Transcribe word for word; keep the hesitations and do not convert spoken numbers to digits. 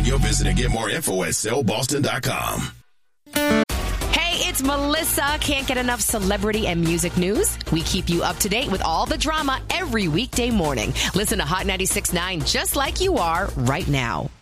find your visit and get more info at sell boston dot com. Hey, it's Melissa. Can't get enough celebrity and music news? We keep you up to date with all the drama every weekday morning. Listen to Hot ninety-six point nine just like you are right now.